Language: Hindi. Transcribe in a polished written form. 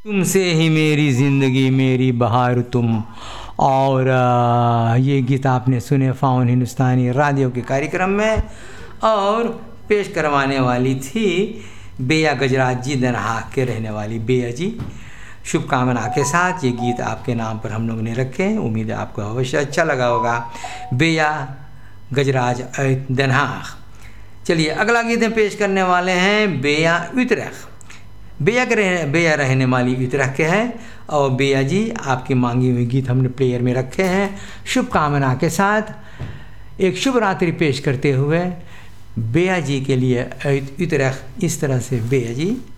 तुमसे ही मेरी ज़िंदगी मेरी बहार तुम। और ये गीत आपने सुने फाउन हिंदुस्तानी रेडियो के कार्यक्रम में, और पेश करवाने वाली थी बेया गजराज जी, दनहाक के रहने वाली बेया जी। शुभकामना के साथ ये गीत आपके नाम पर हम लोग ने रखे हैं, उम्मीद है आपको अवश्य अच्छा लगा होगा। बेया गजराज दनहाक। चलिए अगला गीत हम पेश करने वाले हैं बेया उत्तराख। बेया रहने वाली उत्तराख के हैं, और बेया जी आपकी मांगी हुई गीत हमने प्लेयर में रखे हैं। शुभकामना के साथ एक शुभ रात्रि पेश करते हुए बेया जी के लिए उत्तराख इस तरह से बेया जी।